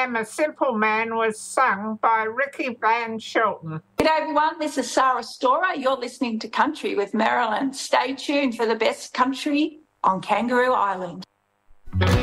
am a Simple Man was sung by Ricky Van Shelton. G'day everyone, this is Sarah Storer. You're listening to Country with Marilyn. Stay tuned for the best country on Kangaroo Island.